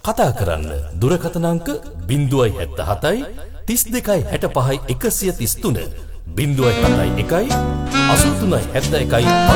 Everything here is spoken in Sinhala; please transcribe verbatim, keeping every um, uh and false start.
කතා කරන්න දුරකථන අංක ज़ीरो सात सात तीस दो හැට පහයි එකසිය තිස් තුන ज़ीरो सात एक अस्सी तीन एक